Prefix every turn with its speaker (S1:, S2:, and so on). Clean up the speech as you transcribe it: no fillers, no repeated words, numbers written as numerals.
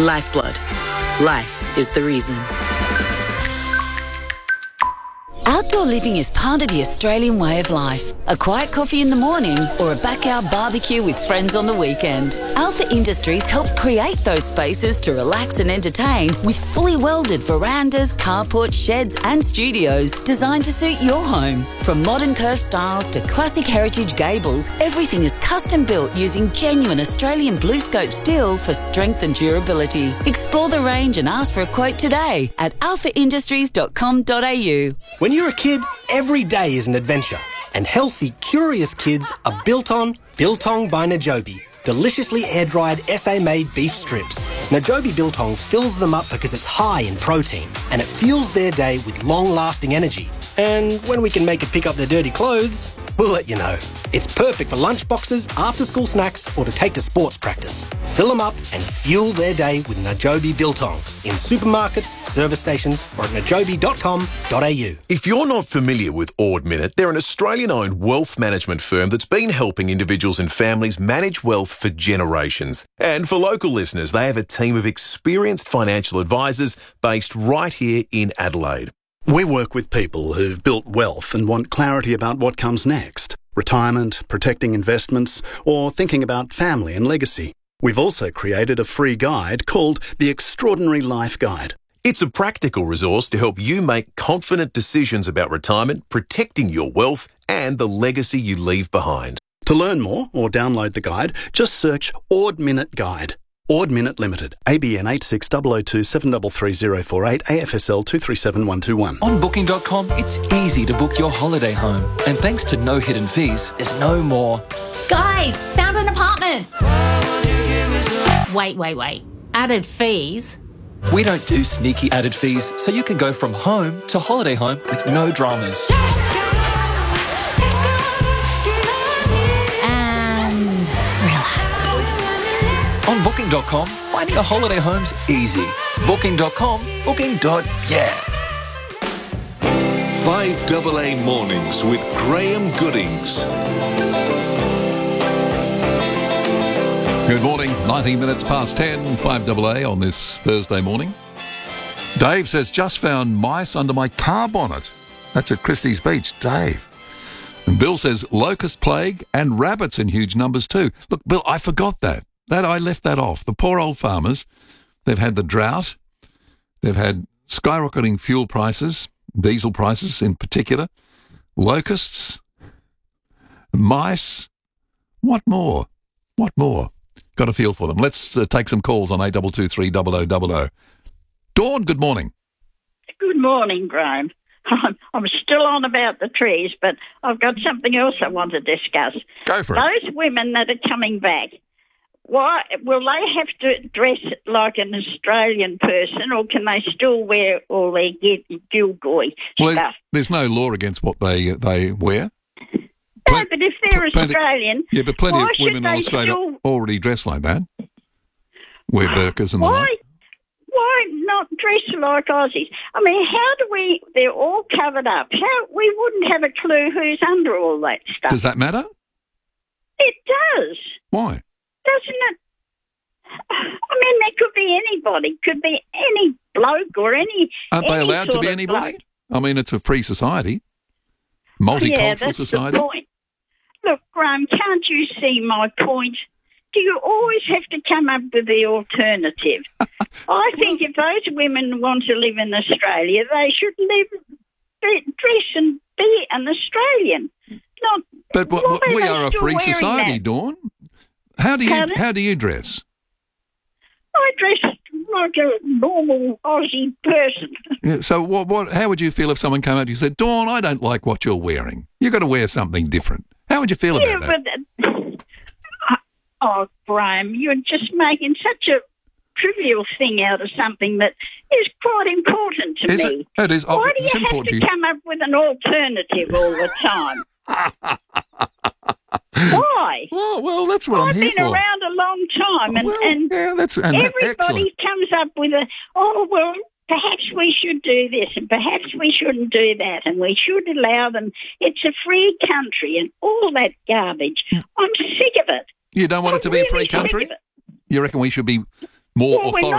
S1: Lifeblood. Life is the reason.
S2: Outdoor living is part of the Australian way of life. A quiet coffee in the morning or a backyard barbecue with friends on the weekend. Alpha Industries helps create those spaces to relax and entertain with fully welded verandas, carports, sheds and studios designed to suit your home. From modern curved styles to classic heritage gables, everything is custom built using genuine Australian BlueScope steel for strength and durability. Explore the range and ask for a quote today at alphaindustries.com.au.
S3: When you're a kid, every day is an adventure. And healthy, curious kids are built on Biltong by Najobi. Deliciously air-dried SA-made beef strips. Najobi Biltong fills them up because it's high in protein and it fuels their day with long-lasting energy. And when we can make it pick up their dirty clothes, we'll let you know. It's perfect for lunch boxes, after-school snacks or to take to sports practice. Fill them up and fuel their day with Najobi Biltong in supermarkets, service stations or at najobi.com.au.
S4: If you're not familiar with Ord Minnett, they're an Australian-owned wealth management firm that's been helping individuals and families manage wealth for generations. And for local listeners, they have a team of experienced financial advisors based right here in Adelaide.
S5: We work with people who've built wealth and want clarity about what comes next. Retirement, protecting investments, or thinking about family and legacy. We've also created a free guide called the Extraordinary Life Guide.
S4: It's a practical resource to help you make confident decisions about retirement, protecting your wealth, and the legacy you leave behind.
S5: To learn more or download the guide, just search Ord Minnett Guide. Ord Minnett Limited, ABN 86002 733048, AFSL 237121.
S6: On Booking.com, it's easy to book your holiday home. And thanks to no hidden fees, there's no more.
S7: Guys, found an apartment. Wait. Added fees?
S6: We don't do sneaky added fees, so you can go from home to holiday home with no dramas. On Booking.com, finding a holiday home's easy. Booking.com, booking.yeah.
S8: 5AA Mornings with Graham Goodings.
S9: Good morning, 19 minutes past 10, 5AA on this Thursday morning. Dave says, just found mice under my car bonnet. That's at Christie's Beach. Dave. And Bill says, locust plague and rabbits in huge numbers too. Look, Bill, I forgot that. I left that off. The poor old farmers, they've had the drought, they've had skyrocketing fuel prices, diesel prices in particular, locusts, mice. What more? Got a feel for them. Let's take some calls on 8223 0000. Dawn, good morning.
S10: Good morning, Graham. I'm still on about the trees, but I've got something else I want to discuss.
S9: Go for it.
S10: Those women that are coming back, why will they have to dress like an Australian person, or can they still wear all their Gilgoy stuff?
S9: There's no law against what they wear.
S10: No, but if they're Australian,
S9: yeah, but plenty of women in Australia already dress like that. Wear burqas and the like.
S10: Why not dress like Aussies? I mean, they're all covered up. We wouldn't have a clue who's under all that stuff.
S9: Does that matter?
S10: It does.
S9: Why?
S10: Doesn't it? I mean, there could be anybody. Could be any bloke or any...
S9: Aren't they allowed to be anybody?
S10: Bloke.
S9: I mean, it's a free society. Multicultural society.
S10: The point. Look, Graham, can't you see my point? Do you always have to come up with the alternative? I think if those women want to live in Australia, they should dress and be an Australian.
S9: But we are a free society, Dawn. How do you dress?
S10: I dress like a normal Aussie person.
S9: Yeah, so how would you feel if someone came up to you and said, Dawn, I don't like what you're wearing. You've got to wear something different. How would you feel about that?
S10: Oh, Graham, you're just making such a trivial thing out of something that is quite important to me.
S9: It is.
S10: Why do you have to come up with an alternative all the time? Why?
S9: Well, that's what I'm here for.
S10: I've been around a long time, and everybody
S9: excellent.
S10: comes up with perhaps we should do this, and perhaps we shouldn't do that, and we should allow them. It's a free country, and all that garbage. I'm sick of it.
S9: You don't want it to be a free country? You reckon we should be more authoritative?